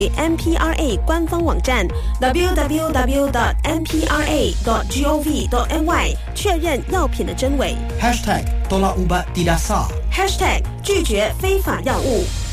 MPRA 官方网站 www.mpra.gov.my 确认药品的真伪。 #tolak ubat tidak sah。 #拒绝非法药物。